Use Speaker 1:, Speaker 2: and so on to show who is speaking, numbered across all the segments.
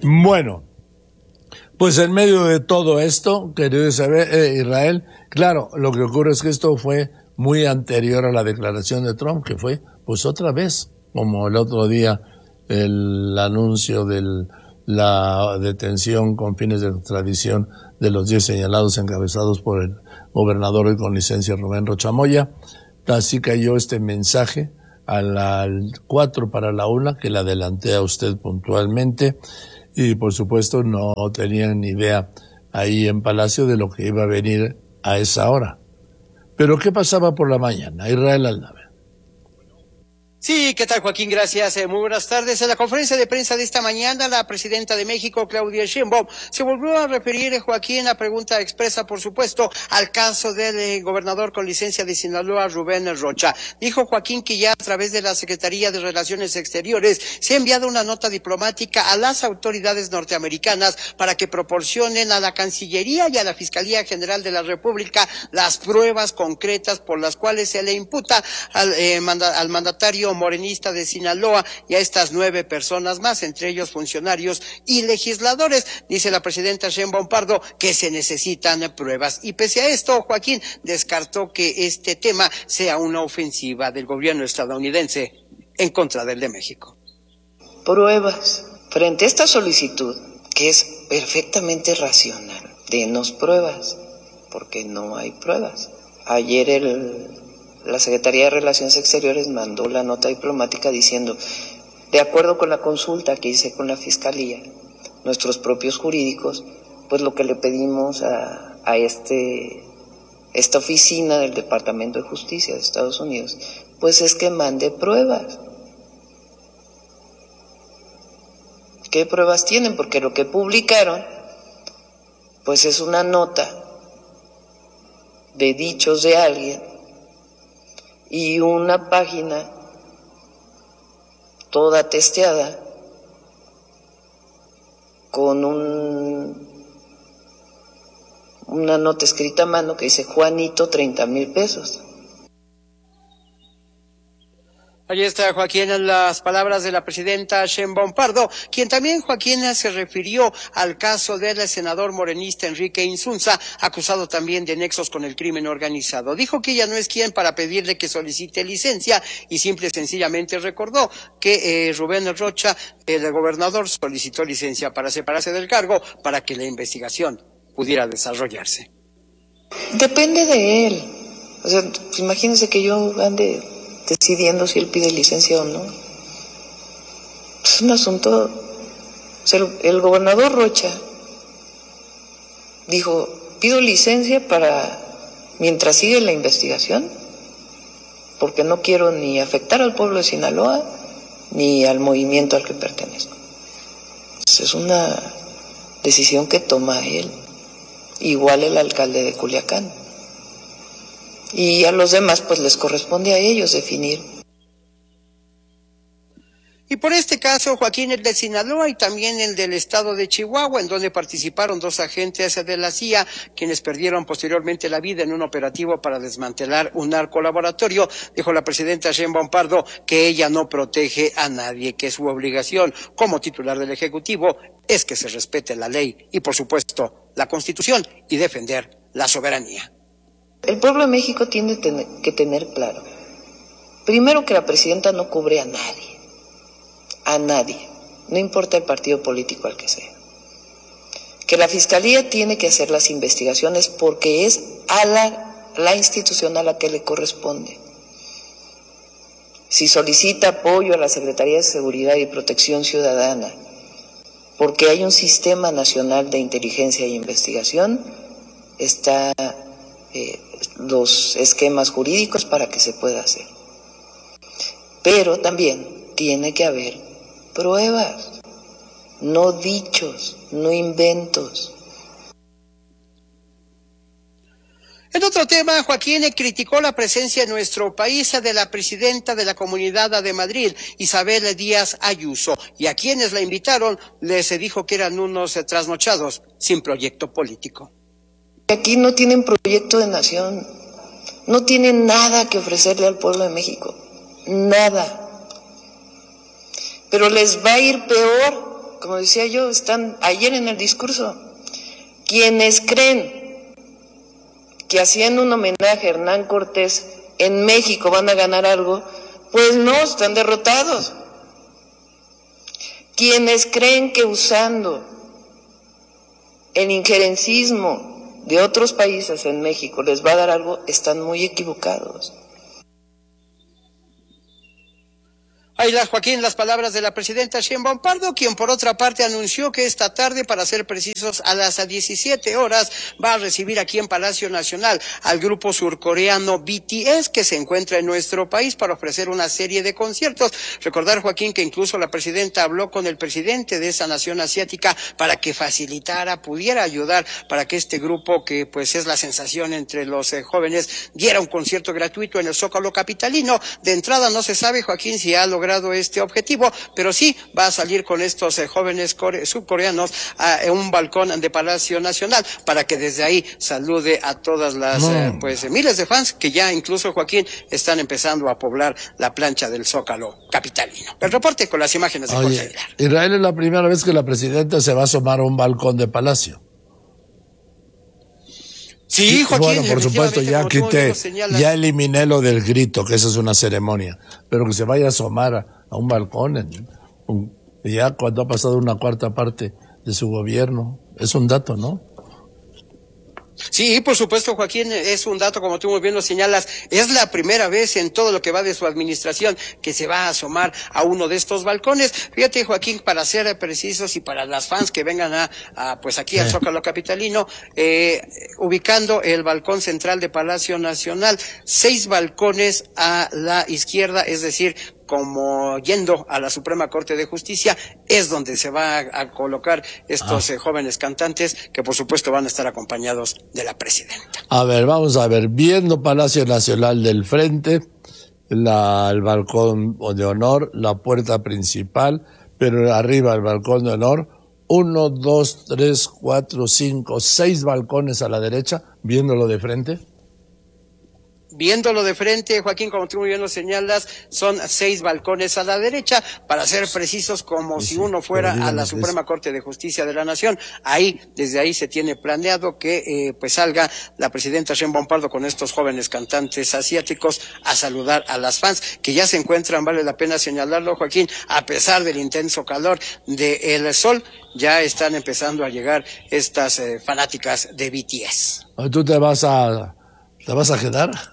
Speaker 1: Bueno, pues en medio de todo esto, querido Israel, claro, lo que ocurre es que esto fue muy anterior a la declaración de Trump, que fue, pues otra vez, como el otro día, el anuncio de la detención con fines de extradición de los 10 señalados encabezados por el gobernador y con licencia Rubén Rocha Moya. Así cayó este mensaje a las 4 para la 1, que le adelanté a usted puntualmente, y por supuesto no tenían ni idea ahí en Palacio de lo que iba a venir a esa hora. Pero ¿qué pasaba por la mañana? Israel Aldave.
Speaker 2: Sí, ¿qué tal, Joaquín? Gracias. Muy buenas tardes. En la conferencia de prensa de esta mañana, la presidenta de México, Claudia Sheinbaum, se volvió a referir, Joaquín, a pregunta expresa, por supuesto, al caso del gobernador con licencia de Sinaloa, Rubén Rocha. Dijo Joaquín que ya a través de la Secretaría de Relaciones Exteriores se ha enviado una nota diplomática a las autoridades norteamericanas para que proporcionen a la Cancillería y a la Fiscalía General de la República las pruebas concretas por las cuales se le imputa al mandatario morenista de Sinaloa y a estas 9 personas más, entre ellos funcionarios y legisladores. Dice la presidenta Sheinbaum Pardo que se necesitan pruebas. Y pese a esto, Joaquín descartó que este tema sea una ofensiva del gobierno estadounidense en contra del de México.
Speaker 3: Pruebas. Frente a esta solicitud, que es perfectamente racional, denos pruebas, porque no hay pruebas. Ayer la Secretaría de Relaciones Exteriores mandó la nota diplomática diciendo, de acuerdo con la consulta que hice con la Fiscalía, nuestros propios jurídicos, pues lo que le pedimos a esta oficina del Departamento de Justicia de Estados Unidos, pues es que mande pruebas. ¿Qué pruebas tienen? Porque lo que publicaron, pues es una nota de dichos de alguien y una página toda testeada con una nota escrita a mano que dice Juanito 30,000 pesos.
Speaker 2: Ahí está, Joaquín, en las palabras de la presidenta Sheinbaum Pardo, quien también, Joaquín, se refirió al caso del senador morenista Enrique Insunza, acusado también de nexos con el crimen organizado. Dijo que ella no es quien para pedirle que solicite licencia y simple y sencillamente recordó que Rubén Rocha, el gobernador, solicitó licencia para separarse del cargo para que la investigación pudiera desarrollarse.
Speaker 3: Depende de él. O sea, imagínense que yo ande decidiendo si él pide licencia o no. Es un asunto. O sea, el gobernador Rocha dijo, pido licencia para mientras sigue la investigación, porque no quiero ni afectar al pueblo de Sinaloa ni al movimiento al que pertenezco. Es una decisión que toma él, igual el alcalde de Culiacán. Y a los demás pues les corresponde a ellos definir.
Speaker 2: Y por este caso, Joaquín, el de Sinaloa y también el del estado de Chihuahua, en donde participaron 2 agentes de la CIA, quienes perdieron posteriormente la vida en un operativo para desmantelar un narcolaboratorio, dijo la presidenta Sheinbaum Pardo que ella no protege a nadie, que su obligación como titular del Ejecutivo es que se respete la ley y, por supuesto, la Constitución y defender la soberanía.
Speaker 3: El pueblo de México tiene que tener claro, primero, que la presidenta no cubre a nadie, no importa el partido político al que sea, que la Fiscalía tiene que hacer las investigaciones porque es a la institución a la que le corresponde. Si solicita apoyo a la Secretaría de Seguridad y Protección Ciudadana, porque hay un sistema nacional de inteligencia e investigación, está los esquemas jurídicos para que se pueda hacer. Pero también tiene que haber pruebas, no dichos, no inventos.
Speaker 2: En otro tema, Joaquín criticó la presencia en nuestro país de la presidenta de la Comunidad de Madrid, Isabel Díaz Ayuso, y a quienes la invitaron les dijo que eran unos trasnochados sin proyecto político.
Speaker 3: Aquí no tienen proyecto de nación, no tienen nada que ofrecerle al pueblo de México, nada. Pero les va a ir peor como decía yo, están ayer en el discurso. Quienes creen que haciendo un homenaje a Hernán Cortés en México van a ganar algo, pues no, están derrotados. Quienes creen que usando el injerencismo de otros países en México les va a dar algo, están muy equivocados.
Speaker 2: Ahí las, Joaquín, las palabras de la presidenta Sheinbaum Pardo, quien por otra parte anunció que esta tarde, para ser precisos, a las 17 horas, va a recibir aquí en Palacio Nacional al grupo surcoreano BTS, que se encuentra en nuestro país para ofrecer una serie de conciertos. Recordar, Joaquín, que incluso la presidenta habló con el presidente de esa nación asiática para que facilitara, pudiera ayudar para que este grupo, que pues es la sensación entre los jóvenes, diera un concierto gratuito en el Zócalo capitalino. De entrada no se sabe, Joaquín, si ha logrado este objetivo, pero sí va a salir con estos jóvenes subcoreanos a un balcón de Palacio Nacional para que desde ahí salude a todas las miles de fans que ya incluso, Joaquín, están empezando a poblar la plancha del Zócalo capitalino. El reporte con las imágenes de Jorge Aguilar.
Speaker 1: Israel, es la primera vez que la presidenta se va a asomar a un balcón de Palacio.
Speaker 2: Sí, Joaquín.
Speaker 1: Bueno, por supuesto, ya quité, ya eliminé lo del grito, que esa es una ceremonia, pero que se vaya a asomar a un balcón, ya cuando ha pasado una cuarta parte de su gobierno, es un dato, ¿no?
Speaker 2: Sí, por supuesto, Joaquín, es un dato, como tú muy bien lo señalas, es la primera vez en todo lo que va de su administración que se va a asomar a uno de estos balcones. Fíjate, Joaquín, para ser precisos y para las fans que vengan pues aquí al Zócalo capitalino, ubicando el balcón central de Palacio Nacional, 6 balcones a la izquierda, es decir, como yendo a la Suprema Corte de Justicia, es donde se va a colocar estos jóvenes cantantes, que por supuesto van a estar acompañados de la presidenta.
Speaker 1: A ver, vamos a ver, viendo Palacio Nacional del frente, el balcón de honor, la puerta principal, pero arriba el balcón de honor, 1, 2, 3, 4, 5, 6 balcones a la derecha, viéndolo de frente.
Speaker 2: Viéndolo de frente, Joaquín, como tú muy bien lo señalas, son 6 balcones a la derecha, para ser precisos, como si uno fuera a la Suprema Corte de Justicia de la Nación. Ahí, desde ahí se tiene planeado que pues salga la presidenta Sheinbaum Pardo con estos jóvenes cantantes asiáticos a saludar a las fans, que ya se encuentran, vale la pena señalarlo, Joaquín, a pesar del intenso calor del sol, ya están empezando a llegar estas fanáticas de BTS.
Speaker 1: ¿Tú te vas a quedar?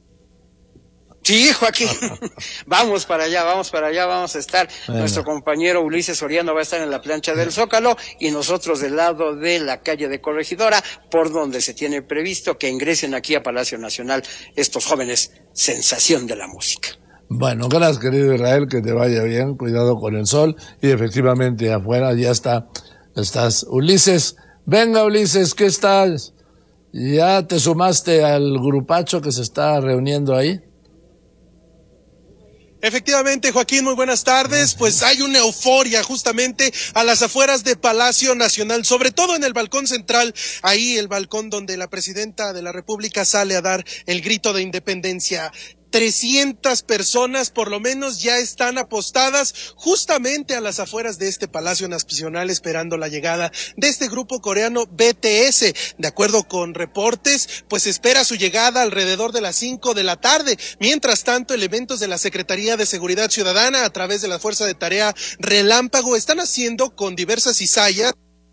Speaker 2: Sí, Joaquín, vamos para allá, vamos a estar. Bueno. Nuestro compañero Ulises Soriano va a estar en la plancha del Zócalo y nosotros del lado de la calle de Corregidora, por donde se tiene previsto que ingresen aquí a Palacio Nacional estos jóvenes sensación de la música.
Speaker 1: Bueno, gracias, querido Israel, que te vaya bien, cuidado con el sol, y efectivamente afuera ya estás. Ulises, venga Ulises, ¿qué estás? ¿Ya te sumaste al grupacho que se está reuniendo ahí?
Speaker 4: Efectivamente, Joaquín, muy buenas tardes. Pues hay una euforia justamente a las afueras de Palacio Nacional, sobre todo en el balcón central, ahí el balcón donde la presidenta de la República sale a dar el grito de independencia. 300 personas por lo menos ya están apostadas justamente a las afueras de este Palacio Nacional esperando la llegada de este grupo coreano BTS. De acuerdo con reportes, pues espera su llegada alrededor de las 5 de la tarde. Mientras tanto, elementos de la Secretaría de Seguridad Ciudadana, a través de la Fuerza de Tarea Relámpago, están haciendo con diversas cizallas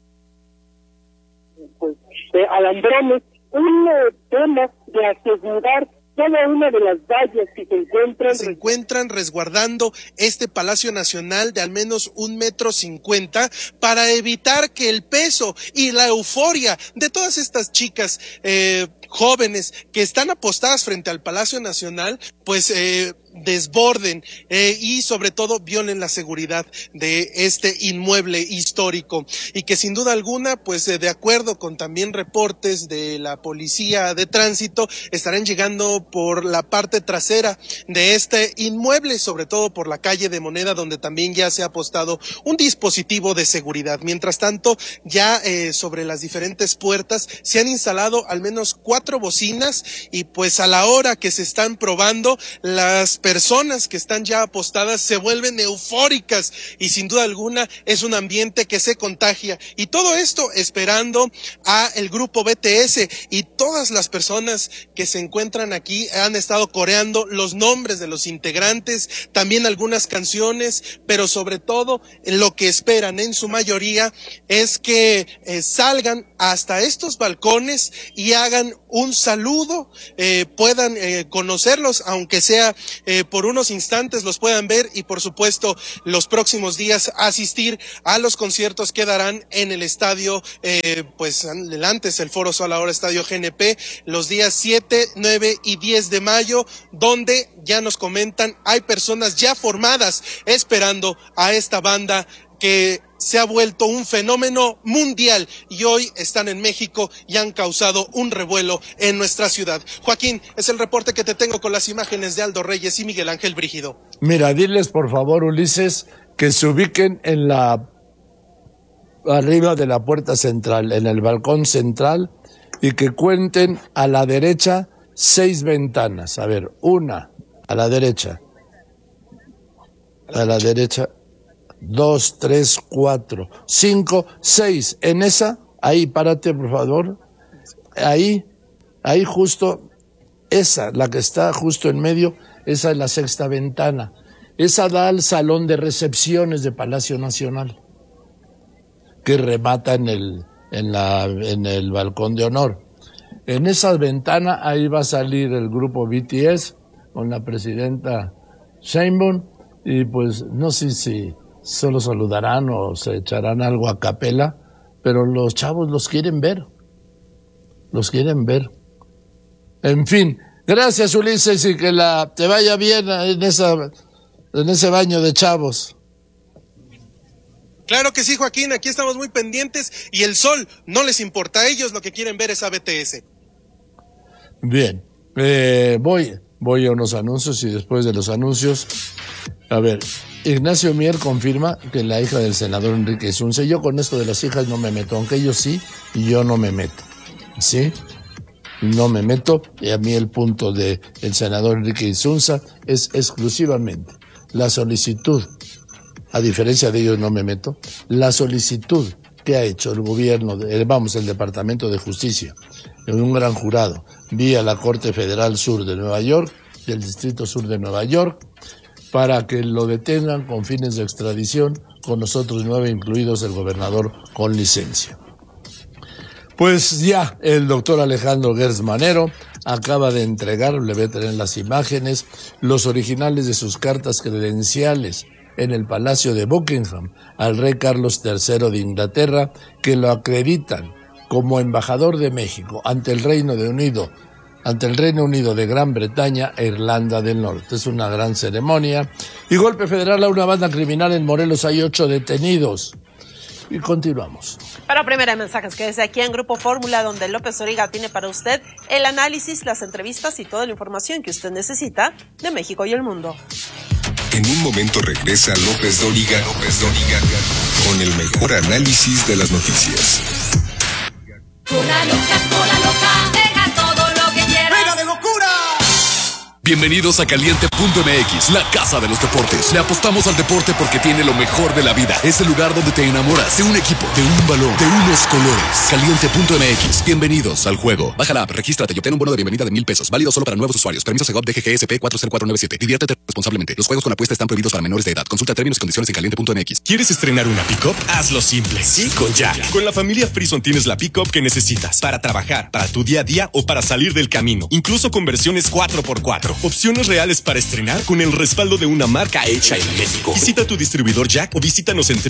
Speaker 5: alandrones un tema de asegurar cada una de las vallas que se
Speaker 4: encuentran resguardando este Palacio Nacional de al menos 1,50 m para evitar que el peso y la euforia de todas estas chicas jóvenes que están apostadas frente al Palacio Nacional, pues desborden y sobre todo violen la seguridad de este inmueble histórico, y que sin duda alguna, pues de acuerdo con también reportes de la Policía de Tránsito, estarán llegando por la parte trasera de este inmueble, sobre todo por la calle de Moneda, donde también ya se ha apostado un dispositivo de seguridad. Mientras tanto, ya sobre las diferentes puertas se han instalado al menos 4 bocinas, y pues a la hora que se están probando, las personas que están ya apostadas se vuelven eufóricas y sin duda alguna es un ambiente que se contagia. Y todo esto esperando a el grupo BTS, y todas las personas que se encuentran aquí han estado coreando los nombres de los integrantes, también algunas canciones, pero sobre todo lo que esperan en su mayoría es que salgan hasta estos balcones y hagan un saludo, puedan conocerlos, aunque sea por unos instantes, los puedan ver, y por supuesto los próximos días asistir a los conciertos que darán en el estadio, pues antes el Foro Sol, ahora Estadio GNP, los días 7, 9 y 10 de mayo, donde ya nos comentan hay personas ya formadas esperando a esta banda que se ha vuelto un fenómeno mundial, y hoy están en México y han causado un revuelo en nuestra ciudad. Joaquín, es el reporte que te tengo con las imágenes de Aldo Reyes y Miguel Ángel Brígido.
Speaker 1: Mira, diles por favor, Ulises, que se ubiquen arriba de la puerta central, en el balcón central, y que cuenten a la derecha 6 ventanas. A ver, una a la derecha. A la derecha. 2, 3, 4, 5, 6. En esa, ahí, párate, por favor. Ahí justo, esa, la que está justo en medio, esa es la 6ª ventana. Esa da al salón de recepciones de Palacio Nacional, que remata en el balcón de honor. En esa ventana, ahí va a salir el grupo BTS con la presidenta Sheinbaum, y pues no sé si solo saludarán o se echarán algo a capela, pero los chavos los quieren ver. En fin, gracias Ulises, y que te vaya bien en ese baño de chavos.
Speaker 4: Claro que sí, Joaquín, aquí estamos muy pendientes, y el sol no les importa, a ellos lo que quieren ver es a BTS.
Speaker 1: Bien, voy a unos anuncios, y después de los anuncios, a ver, Ignacio Mier confirma que la hija del senador Enrique Insunza, yo con esto de las hijas no me meto, aunque ellos sí, y yo no me meto, ¿sí? No me meto, y a mí el punto del senador Enrique Insunza es exclusivamente la solicitud, a diferencia de ellos no me meto, la solicitud que ha hecho el gobierno, el Departamento de Justicia, en un gran jurado, vía la Corte Federal Sur de Nueva York, del Distrito Sur de Nueva York, para que lo detengan con fines de extradición, con nosotros 9 incluidos, el gobernador con licencia. Pues ya el doctor Alejandro Gertz Manero acaba de entregar, le voy a tener las imágenes, los originales de sus cartas credenciales en el Palacio de Buckingham al rey Carlos III de Inglaterra, que lo acreditan como embajador de México ante el Reino Unido de Gran Bretaña e Irlanda del Norte. Es una gran ceremonia. Y golpe federal a una banda criminal en Morelos, hay 8 detenidos. Y continuamos.
Speaker 6: Para primera mensajes, que desde aquí en Grupo Fórmula, donde López Dóriga tiene para usted el análisis, las entrevistas y toda la información que usted necesita de México y el mundo.
Speaker 7: En un momento regresa López Dóriga con el mejor análisis de las noticias.
Speaker 8: Una loca, deja todo lo que quieras. ¡Venga de locura!
Speaker 9: Bienvenidos a Caliente.mx, la casa de los deportes. Le apostamos al deporte porque tiene lo mejor de la vida. Es el lugar donde te enamoras de un equipo, de un balón, de unos colores. Caliente.mx, bienvenidos al juego. Baja la app, regístrate y obtén un bono de bienvenida de $1,000. Válido solo para nuevos usuarios. Permiso Segov DGGSP 40497. Diviértete responsablemente. Los juegos con apuesta están prohibidos para menores de edad. Consulta términos y condiciones en Caliente.mx.
Speaker 10: ¿Quieres estrenar una pick-up? Hazlo simple. Sí, con Jack. Con la familia Frison tienes la pick-up que necesitas para trabajar, para tu día a día o para salir del camino. Incluso con versiones 4x4. Opciones reales para estrenar con el respaldo de una marca hecha en México. Visita tu distribuidor Jack o visítanos en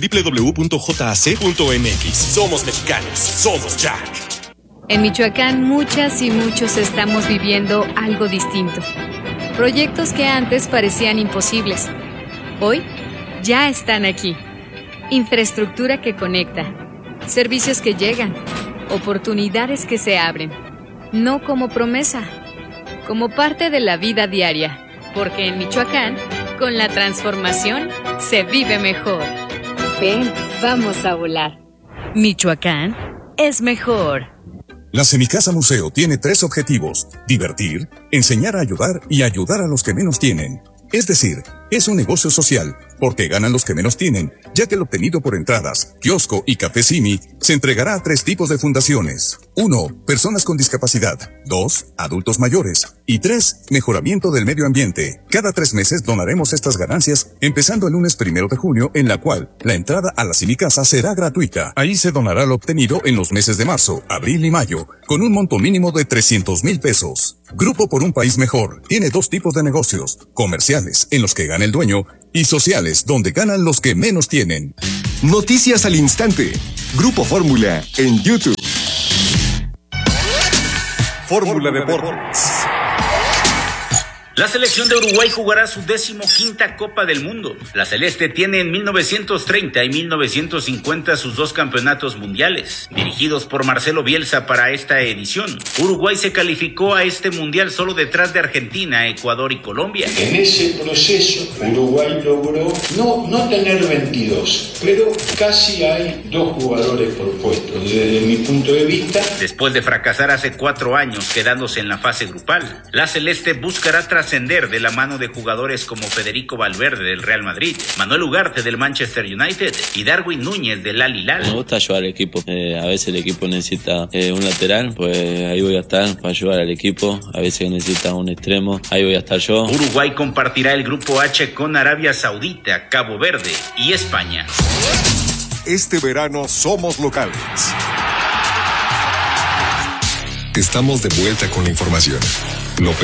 Speaker 10: www.jac.mx. Somos mexicanos. Somos Jack.
Speaker 11: En Michoacán, muchas y muchos estamos viviendo algo distinto. Proyectos que antes parecían imposibles, hoy ya están aquí. Infraestructura que conecta, servicios que llegan, oportunidades que se abren. No como promesa, como parte de la vida diaria, porque en Michoacán, con la transformación, se vive mejor. Ven, vamos a volar. Michoacán es mejor.
Speaker 12: La Semicasa Museo tiene 3 objetivos: divertir, enseñar a ayudar y ayudar a los que menos tienen. Es decir, es un negocio social, porque ganan los que menos tienen, ya que lo obtenido por entradas, kiosco y café Simi se entregará a 3 tipos de fundaciones. 1. Personas con discapacidad. 2. Adultos mayores. Y 3. Mejoramiento del medio ambiente. Cada 3 meses donaremos estas ganancias, empezando el lunes 1 de junio, en la cual la entrada a la Simi Casa será gratuita. Ahí se donará lo obtenido en los meses de marzo, abril y mayo, con un monto mínimo de 300,000 pesos. Grupo por un País Mejor tiene 2 tipos de negocios: comerciales, en los que gana el dueño, y sociales, donde ganan los que menos tienen.
Speaker 7: Noticias al instante. Grupo Fórmula en YouTube. Fórmula Deportes.
Speaker 13: La selección de Uruguay jugará su 15ª Copa del Mundo. La celeste tiene en 1930 y 1950 sus 2 campeonatos mundiales, dirigidos por Marcelo Bielsa para esta edición. Uruguay se calificó a este mundial solo detrás de Argentina, Ecuador y Colombia.
Speaker 14: En ese proceso, Uruguay logró no tener 22, pero casi hay 2 jugadores por puesto, desde mi punto de vista.
Speaker 13: Después de fracasar hace 4 años quedándose en la fase grupal, la celeste buscará trascender de la mano de jugadores como Federico Valverde del Real Madrid, Manuel Ugarte del Manchester United y Darwin Núñez del Al Hilal.
Speaker 15: Me gusta ayudar al equipo. A veces el equipo necesita un lateral, pues ahí voy a estar para ayudar al equipo. A veces necesita un extremo, ahí voy a estar yo.
Speaker 13: Uruguay compartirá el grupo H con Arabia Saudita, Cabo Verde y España.
Speaker 7: Este verano somos locales. Estamos de vuelta con la información. López